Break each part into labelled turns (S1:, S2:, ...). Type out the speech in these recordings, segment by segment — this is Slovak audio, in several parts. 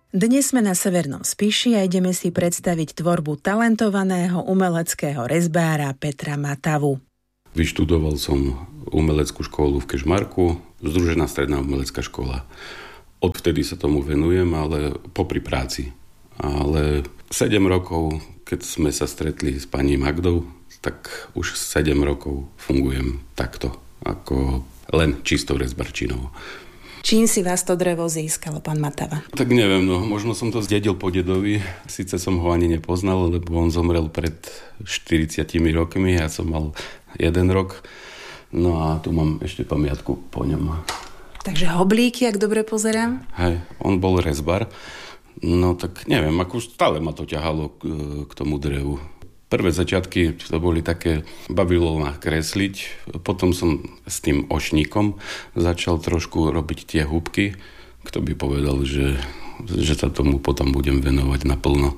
S1: Dnes sme na Severnom Spiši a ideme si predstaviť tvorbu talentovaného umeleckého rezbára Petra Matavu.
S2: Vyštudoval som umeleckú školu v Kežmarku, Združená stredná umelecká škola. Odvtedy sa tomu venujem, ale popri práci. Ale 7 rokov, keď sme sa stretli s pani Magdou, tak už 7 rokov fungujem takto, ako len čistou rezbarčinou.
S1: Čím si vás to drevo získalo, pán Matava?
S2: Tak neviem, možno som to zdedil po dedovi. Sice som ho ani nepoznal, lebo on zomrel pred 40 rokmi, ja som mal 1 rok. No a tu mám ešte pamiatku po ňom.
S1: Takže hoblíky, ak dobre pozerám?
S2: Hej, on bol rezbar. No tak neviem, ako stále ma to ťahalo k tomu drevu. Prvé začiatky to boli také, bavilo ma kresliť, potom som s tým ošníkom začal trošku robiť tie húbky. Kto by povedal, že sa tomu potom budem venovať naplno.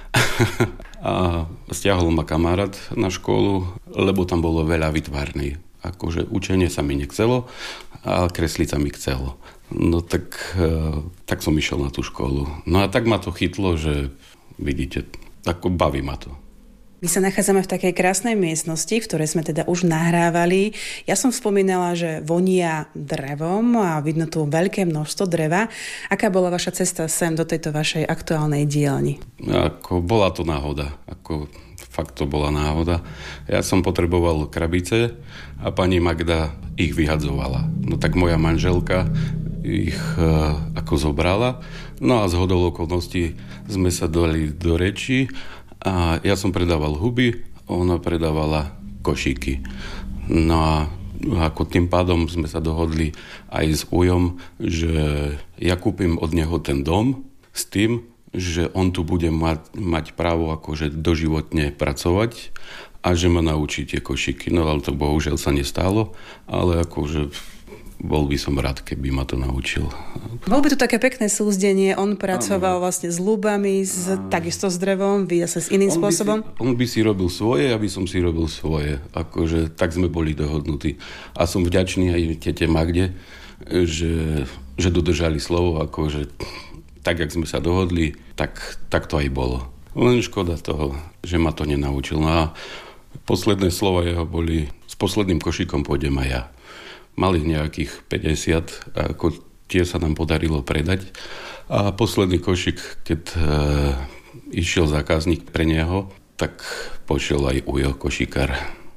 S2: A stiahol ma kamarát na školu, lebo tam bolo veľa vytvárnej. Akože učenie sa mi nechcelo a kresliť sa mi chcelo. No tak som išiel na tú školu. No a tak ma to chytlo, že vidíte, ako baví ma to.
S1: My sa nachádzame v takej krásnej miestnosti, v ktorej sme teda už nahrávali. Ja som spomínala, že vonia drevom a vidno tu veľké množstvo dreva. Aká bola vaša cesta sem do tejto vašej aktuálnej dielni?
S2: Ako bola to náhoda. Fakt to bola náhoda. Ja som potreboval krabice a pani Magda ich vyhadzovala. No tak moja manželka ich ako zobrala. No a zhodou okolností sme sa dali do reči. A ja som predával huby, ona predávala košíky. No a ako tým pádom sme sa dohodli aj s ujom, že ja kúpim od neho ten dom s tým, že on tu bude mať právo akože doživotne pracovať a že ma naučí tie košíky. No ale to bohužiaľ sa nestalo, ale akože bol by som rád, keby ma to naučil.
S1: Bolo by to také pekné súzdenie. On pracoval vlastne s ľubami, takisto s drevom, vy zase s iným spôsobom.
S2: On by si robil svoje, aby som si robil svoje. Akože tak sme boli dohodnutí. A som vďačný aj tete Magde, že dodržali slovo, akože tak, jak sme sa dohodli, tak to aj bolo. Len škoda toho, že ma to nenaučil. No a posledné slova jeho boli, s posledným košíkom pôjdem aj ja. Mali nejakých 50, ako tie sa nám podarilo predať. A posledný košík, keď išiel zákazník pre neho, tak pošiel aj ujo košíkar.